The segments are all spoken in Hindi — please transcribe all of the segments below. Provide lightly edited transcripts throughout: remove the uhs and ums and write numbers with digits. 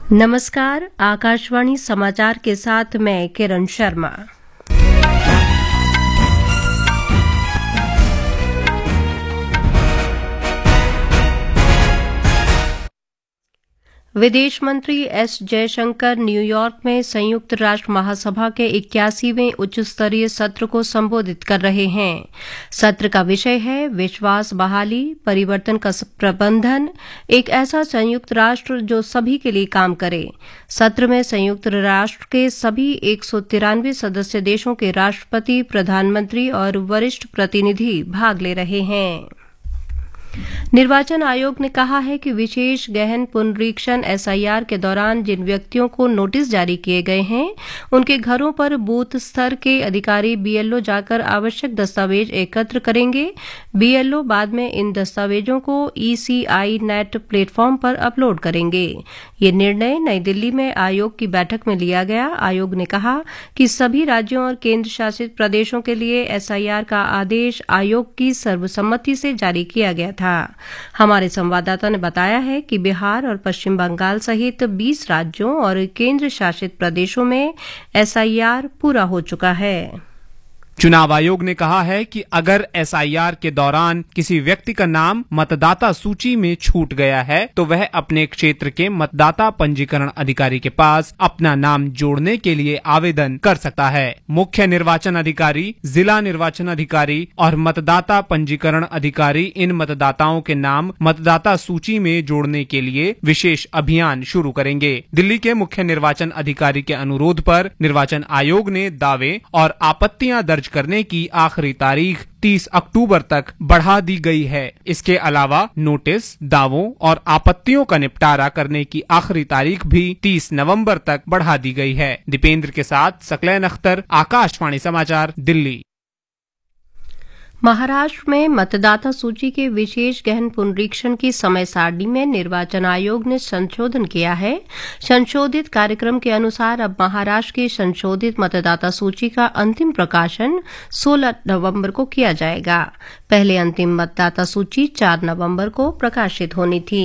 नमस्कार, आकाशवाणी समाचार के साथ मैं किरण शर्मा। विदेश मंत्री एस जयशंकर न्यूयॉर्क में संयुक्त राष्ट्र महासभा के 81वें उच्च स्तरीय सत्र को संबोधित कर रहे हैं। सत्र का विषय है विश्वास बहाली, परिवर्तन का प्रबंधन, एक ऐसा संयुक्त राष्ट्र जो सभी के लिए काम करे। सत्र में संयुक्त राष्ट्र के सभी 193 सदस्य देशों के राष्ट्रपति, प्रधानमंत्री और वरिष्ठ प्रतिनिधि भाग ले रहे हैं। निर्वाचन आयोग ने कहा है कि विशेष गहन पुनरीक्षण एसआईआर के दौरान जिन व्यक्तियों को नोटिस जारी किए गए हैं, उनके घरों पर बूथ स्तर के अधिकारी बीएलओ जाकर आवश्यक दस्तावेज एकत्र करेंगे। बीएलओ बाद में इन दस्तावेजों को ईसीआई नेट प्लेटफॉर्म पर अपलोड करेंगे। ये निर्णय नई दिल्ली में आयोग की बैठक में लिया गया। आयोग ने कहा कि सभी राज्यों और केंद्र शासित प्रदेशों के लिए एसआईआर का आदेश आयोग की सर्वसम्मति से जारी किया गया था। हमारे संवाददाता ने बताया है कि बिहार और पश्चिम बंगाल सहित 20 राज्यों और केंद्र शासित प्रदेशों में एसआईआर पूरा हो चुका है। चुनाव आयोग ने कहा है कि अगर एसआईआर के दौरान किसी व्यक्ति का नाम मतदाता सूची में छूट गया है तो वह अपने क्षेत्र के मतदाता पंजीकरण अधिकारी के पास अपना नाम जोड़ने के लिए आवेदन कर सकता है। मुख्य निर्वाचन अधिकारी, जिला निर्वाचन अधिकारी और मतदाता पंजीकरण अधिकारी इन मतदाताओं के नाम मतदाता सूची में जोड़ने के लिए विशेष अभियान शुरू करेंगे। दिल्ली के मुख्य निर्वाचन अधिकारी के अनुरोध पर निर्वाचन आयोग ने दावे और आपत्तियां दर्ज करने की आखिरी तारीख 30 अक्टूबर तक बढ़ा दी गई है। इसके अलावा नोटिस, दावों और आपत्तियों का निपटारा करने की आखिरी तारीख भी 30 नवंबर तक बढ़ा दी गई है। दीपेंद्र के साथ सकलैन अख्तर, आकाशवाणी समाचार, दिल्ली। महाराष्ट्र में मतदाता सूची के विशेष गहन पुनरीक्षण की समय सारणी में निर्वाचन आयोग ने संशोधन किया है। संशोधित कार्यक्रम के अनुसार अब महाराष्ट्र की संशोधित मतदाता सूची का अंतिम प्रकाशन 16 नवंबर को किया जाएगा। पहले अंतिम मतदाता सूची 4 नवंबर को प्रकाशित होनी थी।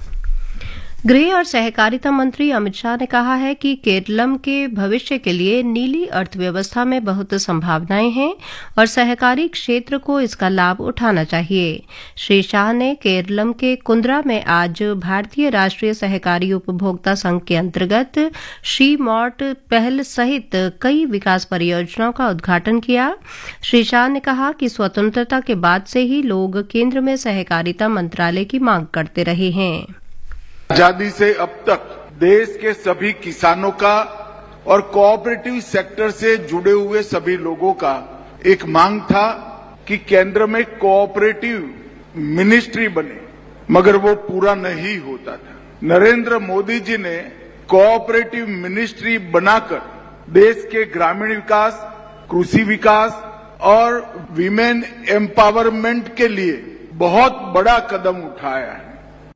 गृह और सहकारिता मंत्री अमित शाह ने कहा है कि केरलम के भविष्य के लिए नीली अर्थव्यवस्था में बहुत संभावनाएं हैं और सहकारी क्षेत्र को इसका लाभ उठाना चाहिए। श्री शाह ने केरलम के कुंद्रा में आज भारतीय राष्ट्रीय सहकारी उपभोक्ता संघ के अंतर्गत श्री मॉट पहल सहित कई विकास परियोजनाओं का उद्घाटन किया। श्री शाह ने कहा कि स्वतंत्रता के बाद से ही लोग केंद्र में सहकारिता मंत्रालय की मांग करते रहे हैं। आजादी से अब तक देश के सभी किसानों का और कोऑपरेटिव सेक्टर से जुड़े हुए सभी लोगों का एक मांग था कि केंद्र में कोऑपरेटिव मिनिस्ट्री बने, मगर वो पूरा नहीं होता था। नरेंद्र मोदी जी ने कोऑपरेटिव मिनिस्ट्री बनाकर देश के ग्रामीण विकास, कृषि विकास और विमेन एम्पावरमेंट के लिए बहुत बड़ा कदम उठाया है।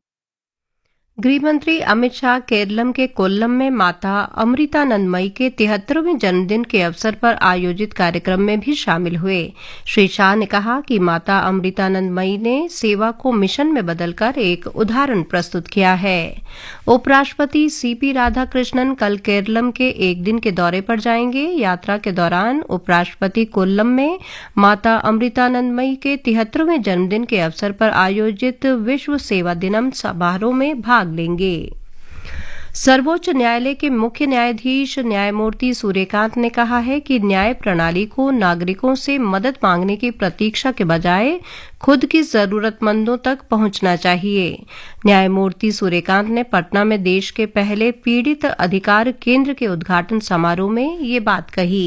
गृहमंत्री अमित शाह केरलम के कोल्लम में माता अमृतानंदमयी के 73वें जन्मदिन के अवसर पर आयोजित कार्यक्रम में भी शामिल हुए। श्री शाह ने कहा कि माता अमृतानंदमयी ने सेवा को मिशन में बदलकर एक उदाहरण प्रस्तुत किया है। उपराष्ट्रपति सीपी राधाकृष्णन कल केरलम के एक दिन के दौरे पर जाएंगे। यात्रा के दौरान उपराष्ट्रपति कोल्लम में माता अमृतानंदमयी के 73वें जन्मदिन के अवसर पर आयोजित विश्व सेवा दिनम समारोह में भाग लेंगे। सर्वोच्च न्यायालय के मुख्य न्यायाधीश न्यायमूर्ति सूर्यकांत ने कहा है कि न्याय प्रणाली को नागरिकों से मदद मांगने की प्रतीक्षा के बजाय खुद की जरूरतमंदों तक पहुंचना चाहिए। न्यायमूर्ति सूर्यकांत ने पटना में देश के पहले पीड़ित अधिकार केंद्र के उद्घाटन समारोह में ये बात कही।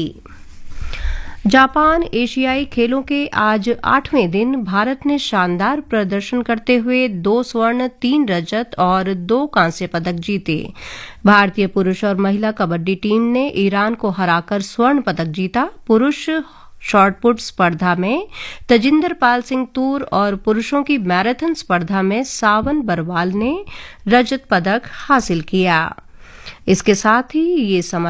जापान एशियाई खेलों के आज 8वें दिन भारत ने शानदार प्रदर्शन करते हुए 2 स्वर्ण, 3 रजत और 2 कांस्य पदक जीते। भारतीय पुरुष और महिला कबड्डी टीम ने ईरान को हराकर स्वर्ण पदक जीता। पुरुष शॉटपुट स्पर्धा में तजिंदर पाल सिंह तूर और पुरुषों की मैराथन स्पर्धा में सावन बरवाल ने रजत पदक हासिल किया। इसके साथ ही ये